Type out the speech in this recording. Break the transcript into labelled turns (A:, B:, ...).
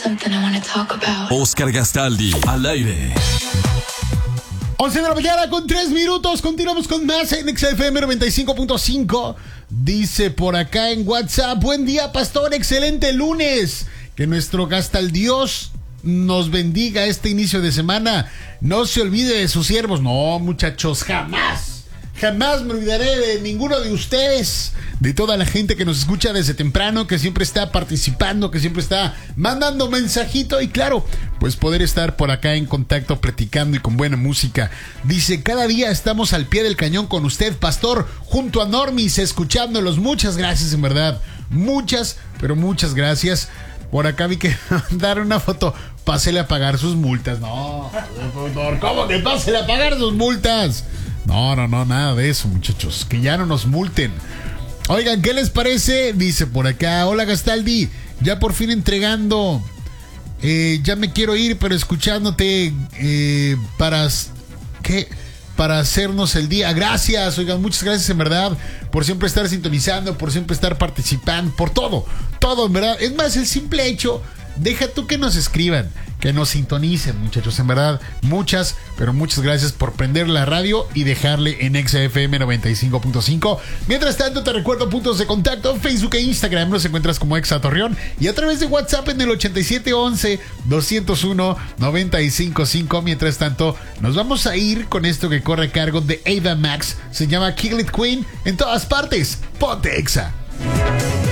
A: Oscar Gastaldi, al aire.
B: 11 de la mañana con 3 minutos. Continuamos con más en XFM 95.5. Dice por acá en WhatsApp: buen día, pastor, excelente lunes. Que nuestro Gastaldios nos bendiga este inicio de semana. No se olvide de sus siervos. No, muchachos, jamás me olvidaré de ninguno de ustedes, de toda la gente que nos escucha desde temprano, que siempre está participando, que siempre está mandando mensajito y claro, pues poder estar por acá en contacto, platicando y con buena música. Dice: cada día estamos al pie del cañón con usted, pastor, junto a Normis, escuchándolos. Muchas gracias, en verdad. Muchas, pero muchas gracias. Por acá vi que mandaron una foto. Pásele a pagar sus multas. No, ¿cómo que pásele a pagar sus multas? No, nada de eso, muchachos. Que ya no nos multen. Oigan, ¿qué les parece? Dice por acá: hola Gastaldi, ya por fin entregando. Ya me quiero ir, pero escuchándote para hacernos el día. Gracias, oigan, muchas gracias en verdad por siempre estar sintonizando, por siempre estar participando, por todo, en verdad. Es más, el simple hecho, deja tú que nos escriban, que nos sintonicen, muchachos, en verdad, muchas, pero muchas gracias por prender la radio y dejarle en XFM 95.5. Mientras tanto, te recuerdo puntos de contacto: Facebook e Instagram nos encuentras como Exa Torreón, y a través de WhatsApp en el 8711-201-955. Mientras tanto, nos vamos a ir con esto que corre a cargo de Ava Max. Se llama Kill It Queen. En todas partes, ponte Exa.